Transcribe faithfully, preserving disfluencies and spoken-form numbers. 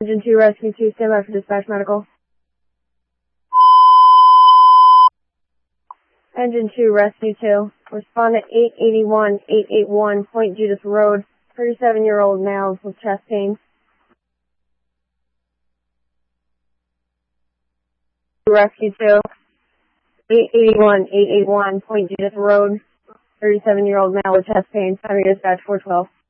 Engine two, Rescue two, stand by for dispatch medical. Engine two, Rescue two, respond to eight eighty-one, eight eighty-one, Point Judith Road, thirty-seven-year-old male with chest pain. Rescue two, eight eighty-one, eight eighty-one, Point Judith Road, thirty-seven-year-old male with chest pain, time of dispatch four twelve.